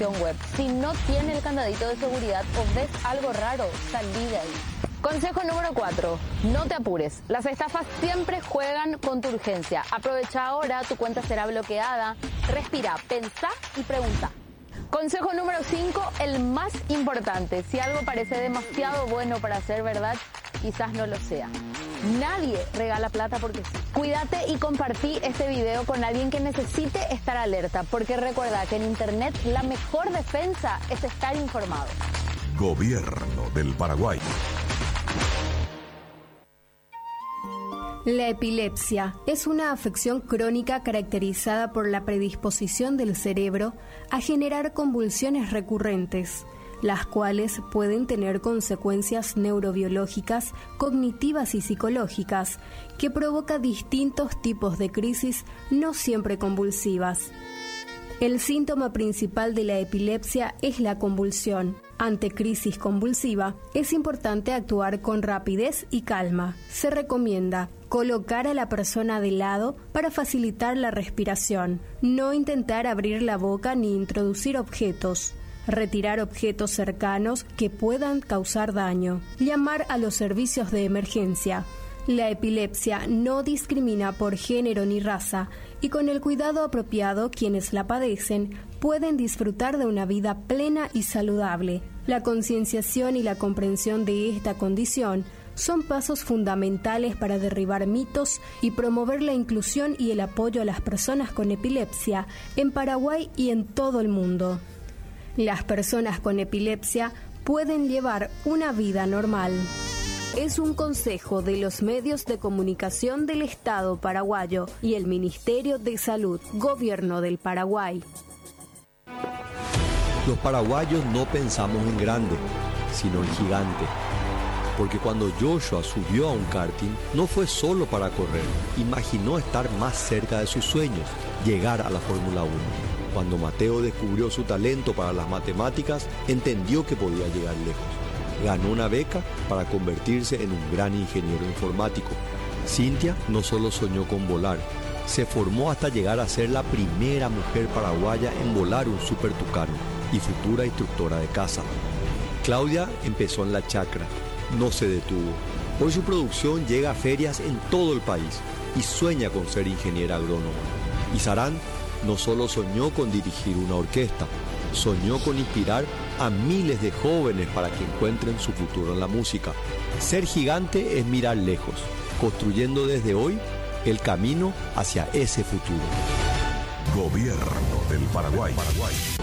aplicación web. Si no tiene el candadito de seguridad o ves algo raro, salí de ahí. Consejo número 4. No te apures. Las estafas siempre juegan con tu urgencia. Aprovecha ahora, tu cuenta será bloqueada. Respira, pensá y pregunta. Consejo número 5, el más importante. Si algo parece demasiado bueno para ser verdad, quizás no lo sea. Nadie regala plata porque sí. Cuídate y compartí este video con alguien que necesite estar alerta, porque recuerda que en internet la mejor defensa es estar informado. Gobierno del Paraguay. La epilepsia es una afección crónica caracterizada por la predisposición del cerebro a generar convulsiones recurrentes, las cuales pueden tener consecuencias neurobiológicas, cognitivas y psicológicas, que provoca distintos tipos de crisis no siempre convulsivas. El síntoma principal de la epilepsia es la convulsión. Ante crisis convulsiva, es importante actuar con rapidez y calma. Se recomienda colocar a la persona de lado para facilitar la respiración, no intentar abrir la boca ni introducir objetos, retirar objetos cercanos que puedan causar daño, llamar a los servicios de emergencia. La epilepsia no discrimina por género ni raza, y con el cuidado apropiado quienes la padecen pueden disfrutar de una vida plena y saludable. La concienciación y la comprensión de esta condición son pasos fundamentales para derribar mitos y promover la inclusión y el apoyo a las personas con epilepsia en Paraguay y en todo el mundo. Las personas con epilepsia pueden llevar una vida normal. Es un consejo de los medios de comunicación del Estado paraguayo y el Ministerio de Salud, Gobierno del Paraguay. Los paraguayos no pensamos en grande, sino en gigante. Porque cuando Joshua subió a un karting, no fue solo para correr. Imaginó estar más cerca de sus sueños, llegar a la Fórmula 1. Cuando Mateo descubrió su talento para las matemáticas, entendió que podía llegar lejos. Ganó una beca para convertirse en un gran ingeniero informático. Cintia no solo soñó con volar, se formó hasta llegar a ser la primera mujer paraguaya en volar un Super Tucano y futura instructora de caza. Claudia empezó en la chacra, no se detuvo. Hoy su producción llega a ferias en todo el país y sueña con ser ingeniera agrónoma. Y Sarán no solo soñó con dirigir una orquesta, soñó con inspirar a miles de jóvenes para que encuentren su futuro en la música. Ser gigante es mirar lejos, construyendo desde hoy el camino hacia ese futuro. Gobierno del Paraguay.